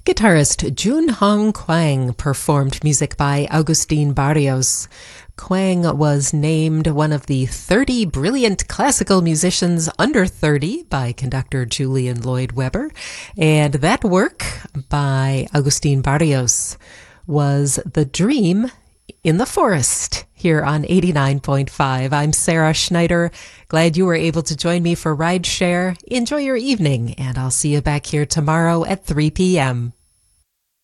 Guitarist Junhong Kwang performed music by Agustin Barrios. Kwang was named one of the 30 brilliant classical musicians under 30 by conductor Julian Lloyd Webber, and that work by Agustin Barrios was The Dream in the Forest here on 89.5. I'm Sarah Schneider. Glad you were able to join me for Ride Share. Enjoy your evening, and I'll see you back here tomorrow at 3 p.m.